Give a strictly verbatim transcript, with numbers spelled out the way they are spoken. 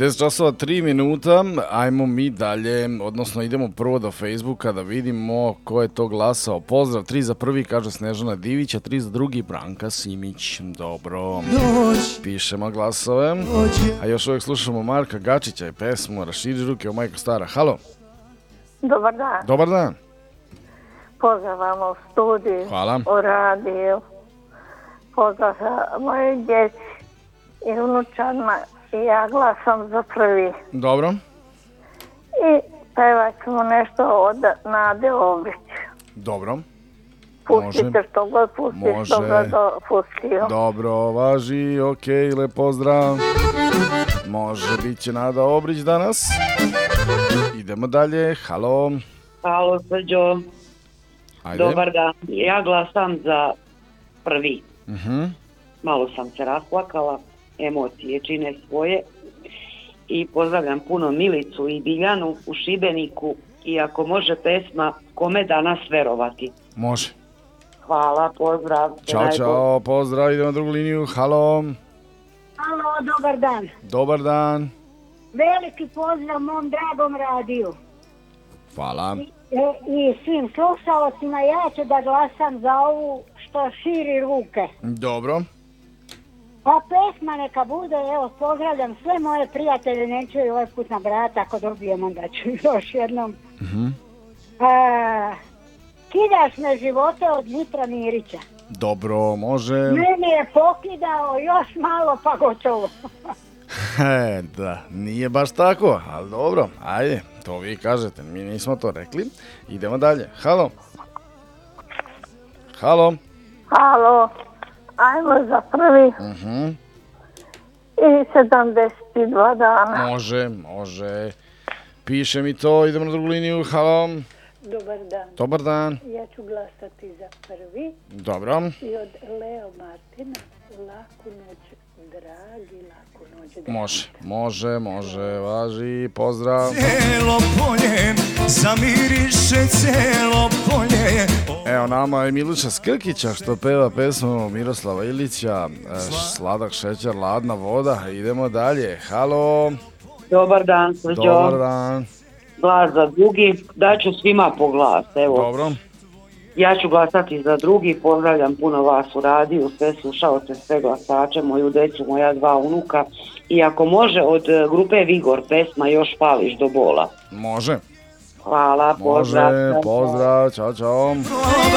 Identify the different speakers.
Speaker 1: deset časova tri minuta, ajmo mi dalje, odnosno idemo prvo do Facebooka da vidimo ko je to glasao. Pozdrav, tri za prvi, kaže Snežana Divić, a tri za drugi, Branka Simić. Dobro, pišemo glasove. A još uvijek slušamo Marka Gačića i pesmu Raširi ruke o majko stara. Halo.
Speaker 2: Dobar dan.
Speaker 1: Dobar dan.
Speaker 2: Pozdrav vam u studiju.
Speaker 1: Hvala.
Speaker 2: U radiju. Pozdrav za moje djeci i unučanima. I ja glasam za prvi.
Speaker 1: Dobro.
Speaker 2: I pevat ćemo nešto od Nade Obrić.
Speaker 1: Dobro.
Speaker 2: Pustite
Speaker 1: Može.
Speaker 2: što god pustite,
Speaker 1: Može.
Speaker 2: što god pustio.
Speaker 1: Dobro, važi, okej, lep pozdrav. Može, bit će Nada Obrić danas. Idemo dalje, halo.
Speaker 3: Halo, Srđo.
Speaker 1: Ajde.
Speaker 3: Dobar dan. Ja glasam za prvi.
Speaker 1: Uh-huh.
Speaker 3: Malo sam se rasplakala, emocije čine svoje. I pozdravljam puno Milicu i Biljanu u Šibeniku. I ako može pesma Kome danas verovati.
Speaker 1: Može.
Speaker 3: Hvala, pozdrav.
Speaker 1: Ćao, čao, pozdrav, idemo na drugu liniju, halo.
Speaker 4: Halo, dobar dan.
Speaker 1: Dobar dan.
Speaker 4: Veliki pozdrav mom dragom radiju.
Speaker 1: Hvala.
Speaker 4: I, i svim slušalcima, ja ću da glasam za ovu što širi ruke.
Speaker 1: Dobro.
Speaker 4: Pa pesma neka bude, evo, pozdravljam sve moje prijatelje, neću i ovaj put nabrati, ako dobijem onda ću još jednom.
Speaker 1: Uh-huh.
Speaker 4: A, kidaš me živote od Mitra Mirića.
Speaker 1: Dobro, može.
Speaker 4: Meni je pokidao još malo pa gotovo.
Speaker 1: E, da, nije baš tako, ali dobro, ajde, to vi kažete, mi nismo to rekli. Idemo dalje, halo. Halo.
Speaker 2: Halo, ajmo za prvi.
Speaker 1: Uh-huh.
Speaker 2: I sedamdeset dva dana.
Speaker 1: Može, može. Piše mi to, idemo na drugu liniju, halo.
Speaker 4: Dobar dan.
Speaker 1: Dobar dan.
Speaker 4: Ja ću glasati za prvi.
Speaker 1: Dobro.
Speaker 4: I od Leo Martina, laku noć, dragi, laku noć. Dragi.
Speaker 1: Može, može, može, važi, pozdrav.
Speaker 5: Cijelo polje, zamiriše cijelo polje.
Speaker 1: Evo nama je Miluša Skrkića što peva pesmu Miroslava Ilića, Sladak šećer, ladna voda. Idemo dalje, halo.
Speaker 3: Dobar dan, Srđo.
Speaker 1: Dobar dan.
Speaker 3: Glas za drugi, daću svima po glas, evo.
Speaker 1: Dobro.
Speaker 3: Ja ću glasati za drugi, pozdravljam puno vas u radiju, sve slušaoce, sve glasače, moju decu, moja dva unuka. I ako može od grupe Vigor pesma Još pališ do bola.
Speaker 1: Može.
Speaker 3: Hvala, pozdrav.
Speaker 1: Može, pozdrav, čao, čao.